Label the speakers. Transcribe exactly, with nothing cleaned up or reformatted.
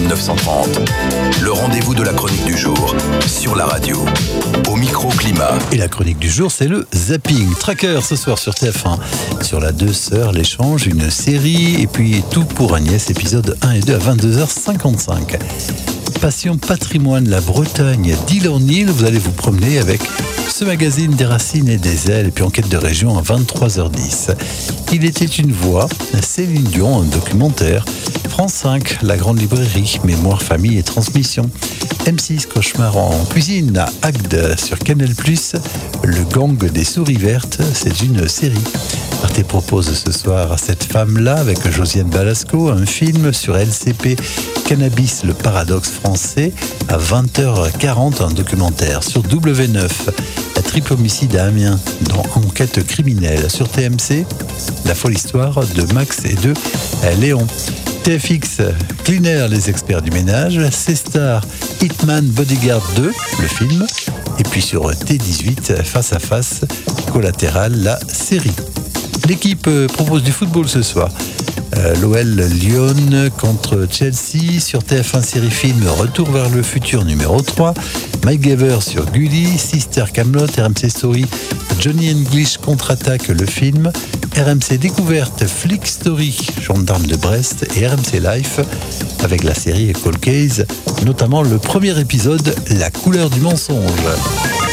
Speaker 1: neuf cent trente. Le rendez-vous de la chronique du jour sur la radio. Au micro-climat.
Speaker 2: Et la chronique du jour, c'est le zapping. Tracker ce soir sur T F un. Sur la Deux Sœurs, l'échange, une série. Et puis Tout pour Agnès, épisode un et deux à vingt-deux heures cinquante-cinq. Passion patrimoine, la Bretagne d'île en île. Vous allez vous promener avec ce magazine des racines et des ailes. Et puis Enquête de région à vingt-trois heures dix. Il était une voix, Céline Dion, un documentaire. France cinq, la grande librairie, mémoire, famille et transmission. M six, cauchemar en cuisine à Agde sur Canal plus, le gang des souris vertes, c'est une série. Arte propose ce soir à cette femme-là, avec Josiane Balasco, un film sur L C P, Cannabis, le paradoxe français, à vingt heures quarante, un documentaire sur W neuf, la triple homicide à Amiens, dans Enquête criminelle. Sur T M C, la folle histoire de Max et de Léon. T F X, Cleaner, les experts du ménage. C-Star, Hitman Bodyguard deux, le film. Et puis sur T dix-huit, Face à Face, Collatéral, la série. L'équipe propose du football ce soir. Euh, L'O L Lyon contre Chelsea. Sur T F un série film, Retour vers le futur numéro trois. Mike Gaver sur Gulli. Sister Camelot, R M C Story, Johnny English contre-attaque, le film. R M C Découverte, Flick Story, Gendarme de Brest. Et R M C Life avec la série Cold Case, notamment le premier épisode, La couleur du mensonge.